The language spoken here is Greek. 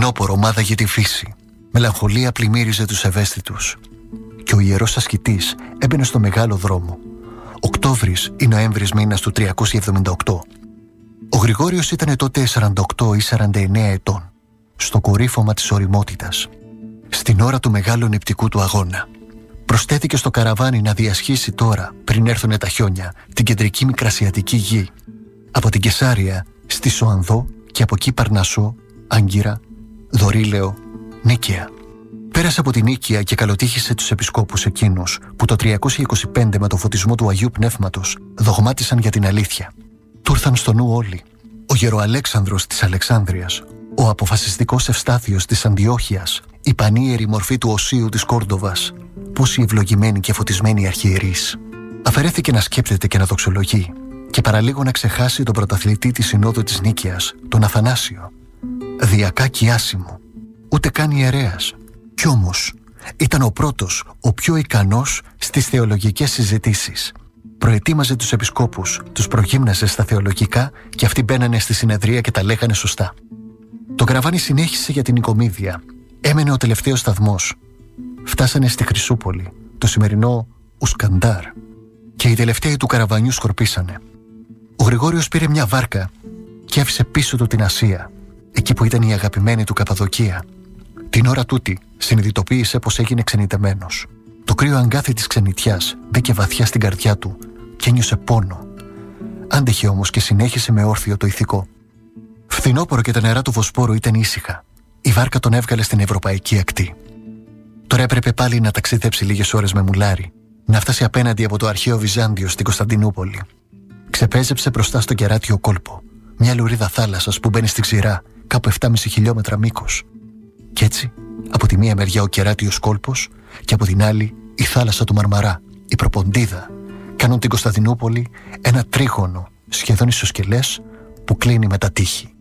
φθινόπωρο μάδαγε τη φύση. Μελαγχολία πλημμύριζε τους ευαίσθητους. Και ο ιερός ασκητής έμπαινε στο μεγάλο δρόμο. Οκτώβρης ή Νοέμβρης μήνας του 378. Ο Γρηγόριος ήταν τότε 48 ή 49 ετών, στο κορύφωμα της ωριμότητας, στην ώρα του μεγάλου νηπτικού του αγώνα. Προσθέθηκε στο καραβάνι να διασχίσει τώρα, πριν έρθουνε τα χιόνια, την κεντρική μικρασιατική γη. Από την Κεσάρια στη Σοανδό και από εκεί Παρνασσό, Άγκυρα, Δωρήλαιο, Νίκαια. Πέρασε από την Νίκαια και καλοτύχησε τους επισκόπους εκείνους που το 325 με το φωτισμό του Αγίου Πνεύματος δογμάτισαν για την αλήθεια. Του ήρθαν στο νου όλοι. Ο Γεροαλέξανδρος της Αλεξάνδρειας, ο αποφασιστικός Ευστάθιος της Αντιόχειας, η πανίερη μορφή του Οσίου της Κόρντοβας, πόσοι ευλογημένοι και φωτισμένοι αρχιερείς. Αφαιρέθηκε να σκέπτεται και να δοξολογεί, και παραλίγο να ξεχάσει τον πρωταθλητή της Συνόδου της Νίκαιας, τον Αθανάσιο. Διακά και άσημο, ούτε καν ιερέας. Κι όμως ήταν ο πρώτος, ο πιο ικανός στις θεολογικές συζητήσεις. Προετοίμαζε τους επισκόπους, τους προγύμναζε στα θεολογικά και αυτοί μπαίνανε στη συνεδρία και τα λέγανε σωστά. Το καραβάνι συνέχισε για την Νικομίδια. Έμενε ο τελευταίος σταθμός. Φτάσανε στη Χρυσούπολη, το σημερινό Ουσκαντάρ, και οι τελευταίοι του καραβανιού σκορπίσανε. Ο Γρηγόριος πήρε μια βάρκα και άφησε πίσω του την Ασία, εκεί που ήταν η αγαπημένη του Καπαδοκία. Την ώρα τούτη συνειδητοποίησε πως έγινε ξενιτεμένος. Το κρύο αγκάθι της ξενιτιάς μπήκε βαθιά στην καρδιά του και ένιωσε πόνο. Άντεχε όμως και συνέχισε με όρθιο το ηθικό. Φθινόπωρο και τα νερά του Βοσπόρου ήταν ήσυχα. Η βάρκα τον έβγαλε στην ευρωπαϊκή ακτή. Τώρα έπρεπε πάλι να ταξιδέψει λίγες ώρες με μουλάρι, να φτάσει απέναντι από το αρχαίο Βυζάντιο στην Κωνσταντινούπολη. Ξεπέζεψε μπροστά στο κεράτιο κόλπο, μια λουρίδα θάλασσας που μπαίνει στη ξηρά, κάπου 7,5 χιλιόμετρα μήκος. Κι έτσι, από τη μία μεριά ο κεράτιος κόλπος και από την άλλη η θάλασσα του Μαρμαρά, η Προποντίδα, κάνουν την Κωνσταντινούπολη ένα τρίγωνο, σχεδόν ισοσκελές, που κλείνει με τα τείχη.